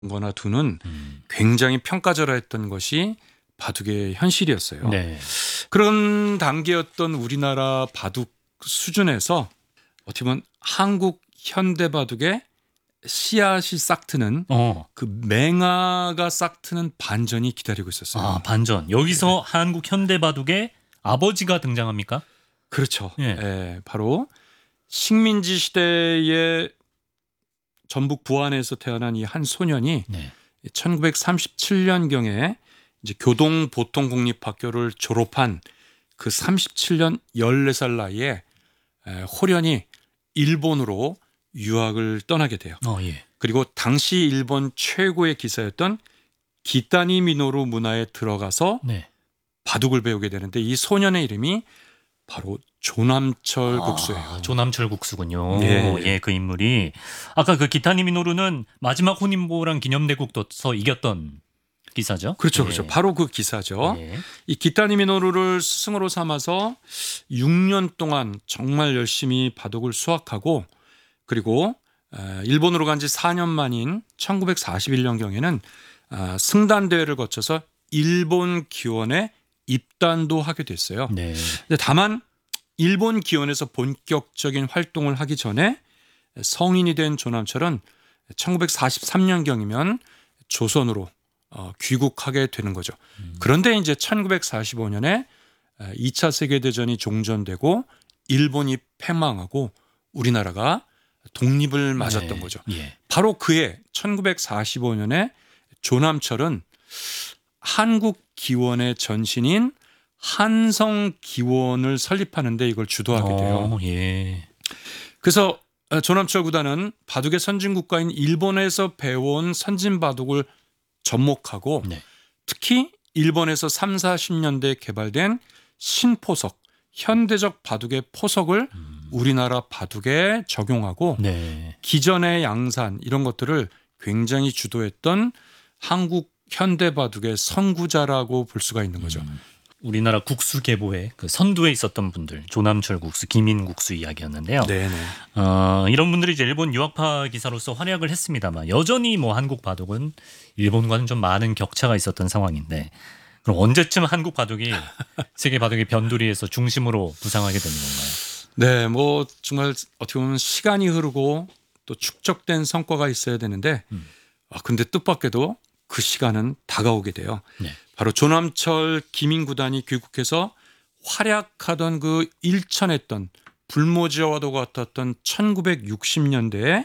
거나 두는 굉장히 평가절하했던 것이 바둑의 현실이었어요. 네. 그런 단계였던 우리나라 바둑 수준에서 어떻게 보면 한국 현대 바둑의 씨앗이 싹트는 그 맹아가 싹트는 반전이 기다리고 있었어요. 아, 반전. 여기서 한국 현대 바둑의 아버지가 등장합니까? 그렇죠. 예. 예, 바로 식민지 시대의 전북 부안에서 태어난 이 한 소년이 네. 1937년경에 이제 교동보통국립학교를 졸업한 그 37년 14살 나이에 호련히 일본으로 유학을 떠나게 돼요. 예. 그리고 당시 일본 최고의 기사였던 기타니 미노루 문화에 들어가서 네. 바둑을 배우게 되는데 이 소년의 이름이 바로 조남철 국수예요. 조남철 국수군요. 예. 예, 그 인물이 아까 그 기타니 미노루는 마지막 혼인보호랑 기념대국도서 이겼던 기사죠. 그렇죠, 예. 그렇죠. 바로 그 기사죠. 예. 이 기타니 미노루를 스승으로 삼아서 6년 동안 정말 열심히 바둑을 수학하고 그리고 일본으로 간 지 4년 만인 1941년경에는 승단 대회를 거쳐서 일본 기원에 입단도 하게 됐어요. 네. 근데 다만 일본 기원에서 본격적인 활동을 하기 전에 성인이 된 조남철은 1943년경이면 조선으로 귀국하게 되는 거죠. 그런데 이제 1945년에 2차 세계대전이 종전되고 일본이 패망하고 우리나라가 독립을 맞았던 네. 거죠. 예. 바로 그해 1945년에 조남철은 한국 기원의 전신인 한성기원을 설립하는데 이걸 주도하게 돼요. 예. 그래서 조남철 구단은 바둑의 선진국가인 일본에서 배워온 선진바둑을 접목하고 네. 특히 일본에서 3, 40년대에 개발된 신포석, 현대적 바둑의 포석을 우리나라 바둑에 적용하고 네. 기전의 양산 이런 것들을 굉장히 주도했던 한국 현대 바둑의 선구자라고 볼 수가 있는 거죠. 우리나라 국수 계보에 그 선두에 있었던 분들, 조남철 국수, 김인 국수 이야기였는데요. 네네. 이런 분들이 이제 일본 유학파 기사로서 활약을 했습니다만 여전히 뭐 한국 바둑은 일본과는 좀 많은 격차가 있었던 상황인데 그럼 언제쯤 한국 바둑이 세계 바둑의 변두리에서 중심으로 부상하게 되는 건가요? 네, 뭐 정말 어떻게 보면 시간이 흐르고 또 축적된 성과가 있어야 되는데 근데 뜻밖에도 그 시간은 다가오게 돼요. 네. 바로 조남철 김인 구단이 귀국해서 활약하던 그 일천했던 불모지와도 같았던 1960년대에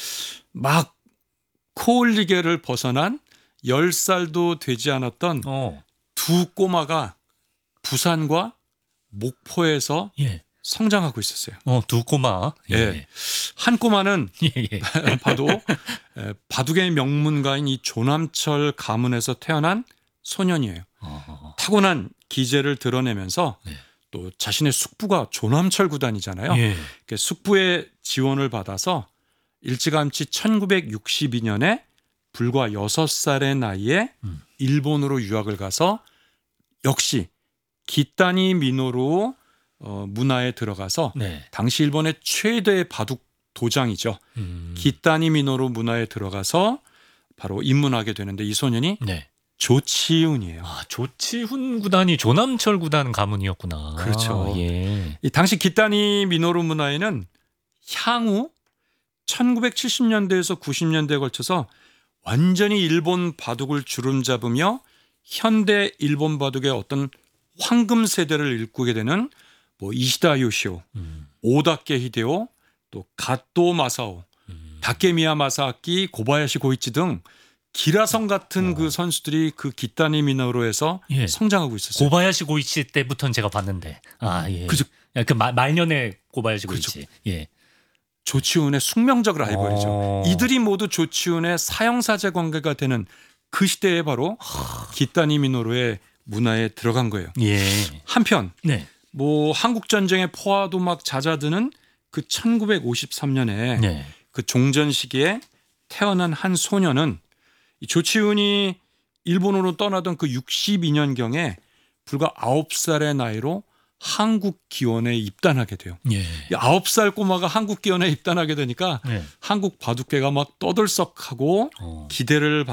막 코올리게를 벗어난 10살도 되지 않았던 두 꼬마가 부산과 목포에서 예. 성장하고 있었어요. 두 꼬마. 예. 예. 한 꼬마는 예. 봐도 바둑의 명문가인 이 조남철 가문에서 태어난 소년이에요. 타고난 기재를 드러내면서 네. 또 자신의 숙부가 조남철 구단이잖아요. 예. 숙부의 지원을 받아서 일찌감치 1962년에 불과 6살의 나이에 일본으로 유학을 가서 역시 기타니 미노루 문화에 들어가서 네. 당시 일본의 최대의 바둑 도장이죠. 기타니 미노루 문화에 들어가서 바로 입문하게 되는데 이 소년이 네. 조치훈이에요. 조치훈 구단이 조남철 구단 가문이었구나. 그렇죠. 예. 이 당시 기타니 미노루 문화에는 향후 1970년대에서 90년대에 걸쳐서 완전히 일본 바둑을 주름잡으며 현대 일본 바둑의 어떤 황금 세대를 일구게 되는 뭐 이시다 요시오, 오다케 히데오, 또 가토 마사오, 다케미야 마사아키, 고바야시 고이치 등 기라성 같은 그 선수들이 그 기타니 미노루에서 예. 성장하고 있었어요. 고바야시 고이치 때부터는 제가 봤는데. 예. 그죠. 그 말년에 고바야시 고이치. 그렇죠. 예. 조치훈의 숙명적 라이벌이죠. 이들이 모두 조치훈의 사형사제 관계가 되는 그 시대에 바로 기타니 미노루의 문화에 들어간 거예요. 예. 한편 네. 뭐 한국 전쟁의 포화도 막 잦아드는 그 1953년에 네. 그 종전 시기에 태어난 한 소년은 이 조치훈이 일본으로 떠나던 그 62년경에 불과 9살의 나이로 한국 기원에 입단하게 돼요. 예. 9살 꼬마가 한국 기원에 입단하게 되니까 예. 한국 바둑계가 막 떠들썩하고 어. 기대를